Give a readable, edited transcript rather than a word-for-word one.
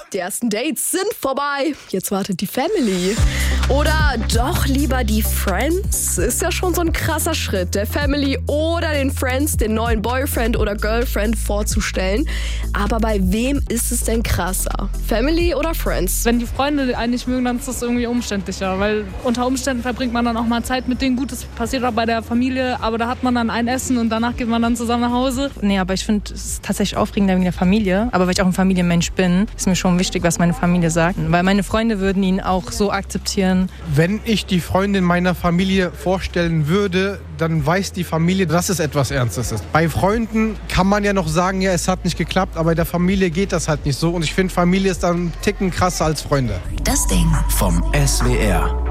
Die ersten Dates sind vorbei. Jetzt wartet die Family. Oder doch lieber die Friends? Ist ja schon so ein krasser Schritt, der Family oder den Friends den neuen Boyfriend oder Girlfriend vorzustellen. Aber bei wem ist es denn krasser? Family oder Friends? Wenn die Freunde einen nicht mögen, dann ist das irgendwie umständlicher, weil unter Umständen verbringt man dann auch mal Zeit mit denen. Gut, das passiert auch bei der Familie, aber da hat man dann ein Essen und danach geht man dann zusammen nach Hause. Nee, aber ich finde es tatsächlich aufregender wegen der Familie. Aber weil ich auch ein Familienmensch bin, ist mir schon wichtig, was meine Familie sagt. Weil meine Freunde würden ihn auch so akzeptieren. Wenn ich die Freundin meiner Familie vorstellen würde, dann weiß die Familie, dass es etwas Ernstes ist. Bei Freunden kann man ja noch sagen, ja, es hat nicht geklappt, aber bei der Familie geht das halt nicht so. Und ich finde, Familie ist dann einen Ticken krasser als Freunde. Das Ding vom SWR.